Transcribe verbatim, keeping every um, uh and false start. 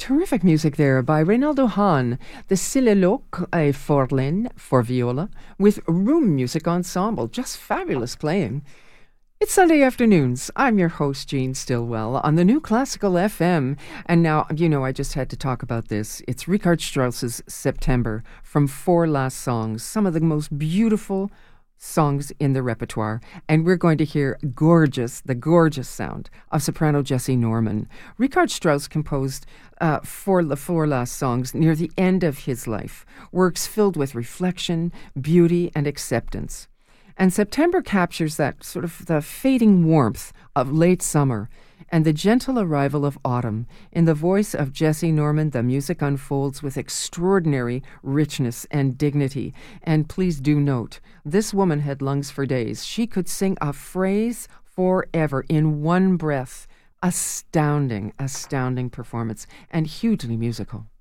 Terrific music there by Reynaldo Hahn, the Soliloque et Forlin for viola, with Room Music Ensemble. Just fabulous playing. It's Sunday afternoons. I'm your host, Jean Stillwell, on the New Classical F M. And now, you know, I just had to talk about this. It's Richard Strauss's September from Four Last Songs, some of the most beautiful songs in the repertoire, and we're going to hear gorgeous, the gorgeous sound of soprano Jessie Norman. Richard Strauss composed uh, for the Four Last Songs near the end of his life, works filled with reflection, beauty, and acceptance. And September captures that sort of the fading warmth of late summer and the gentle arrival of autumn. In the voice of Jessie Norman, the music unfolds with extraordinary richness and dignity. And please do note, this woman had lungs for days. She could sing a phrase forever in one breath. Astounding, astounding performance, and hugely musical.